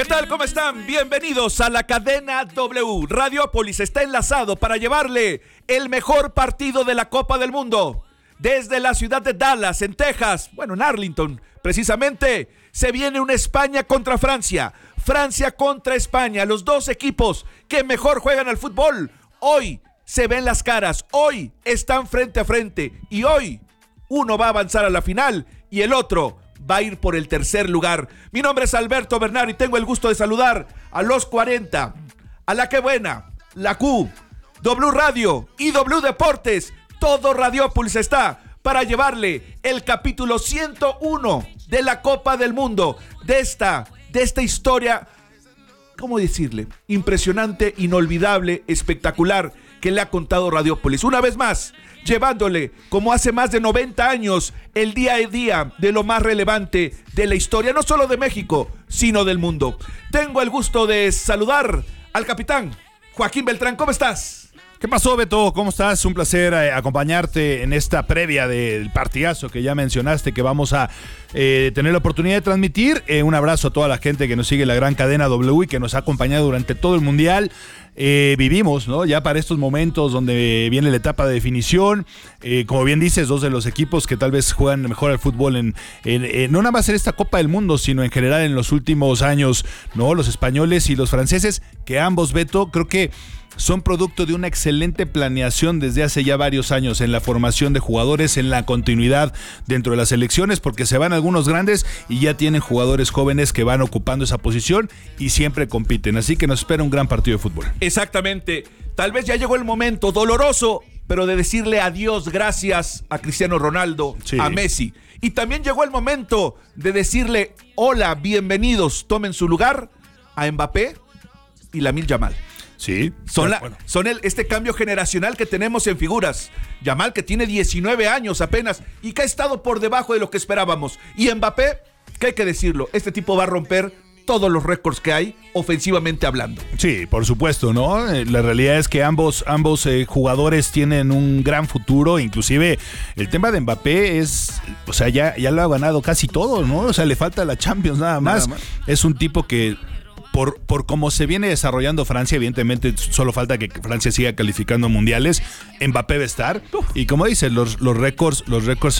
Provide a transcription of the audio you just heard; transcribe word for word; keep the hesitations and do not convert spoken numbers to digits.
¿Qué tal? ¿Cómo están? Bienvenidos a la cadena W. Radiopolis está enlazado para llevarle el mejor partido de la Copa del Mundo. Desde la ciudad de Dallas, en Texas, bueno, en Arlington, precisamente, se viene una España contra Francia. Francia contra España, los dos equipos que mejor juegan al fútbol. Hoy se ven las caras, hoy están frente a frente y hoy uno va a avanzar a la final y el otro va a ir por el tercer lugar. Mi nombre es Alberto Bernal y tengo el gusto de saludar a los cuarenta, a la que buena, la Q, W Radio y W Deportes. Todo Radiopolis está para llevarle el capítulo ciento uno de la Copa del Mundo, de esta, de esta historia, ¿cómo decirle? Impresionante, inolvidable, espectacular, que le ha contado Radiopolis. Una vez más, llevándole, como hace más de noventa años, el día a día de lo más relevante de la historia, no solo de México, sino del mundo. Tengo el gusto de saludar al capitán Joaquín Beltrán. ¿Cómo estás? ¿Qué pasó, Beto? ¿Cómo estás? Un placer eh, acompañarte en esta previa del partidazo que ya mencionaste, que vamos a eh, tener la oportunidad de transmitir. Eh, un abrazo a toda la gente que nos sigue en la gran cadena W y que nos ha acompañado durante todo el Mundial. Eh, vivimos, ¿no? Ya para estos momentos donde viene la etapa de definición, eh, como bien dices, dos de los equipos que tal vez juegan mejor al fútbol en, en, en no nada más en esta Copa del Mundo, sino en general en los últimos años, ¿no? Los españoles y los franceses, que ambos, Beto, creo que son producto de una excelente planeación desde hace ya varios años en la formación de jugadores, en la continuidad dentro de las selecciones, porque se van algunos grandes y ya tienen jugadores jóvenes que van ocupando esa posición y siempre compiten, así que nos espera un gran partido de fútbol. Exactamente, tal vez ya llegó el momento doloroso, pero de decirle adiós, gracias a Cristiano Ronaldo, sí, a Messi, y también llegó el momento de decirle hola, bienvenidos, tomen su lugar a Mbappé y Lamine Yamal. Sí, son, la, bueno. son el, este cambio generacional que tenemos en figuras. Yamal, que tiene diecinueve años apenas y que ha estado por debajo de lo que esperábamos. Y Mbappé, que hay que decirlo, este tipo va a romper todos los récords que hay ofensivamente hablando. Sí, por supuesto, ¿no? La realidad es que ambos, ambos eh, jugadores tienen un gran futuro, inclusive el tema de Mbappé es, o sea, ya, ya lo ha ganado casi todo, ¿no? O sea, le falta la Champions nada más. Nada más. Es un tipo que Por, por cómo se viene desarrollando Francia, evidentemente solo falta que Francia siga calificando mundiales. Mbappé va a estar. Y como dices, los, los récords, los récords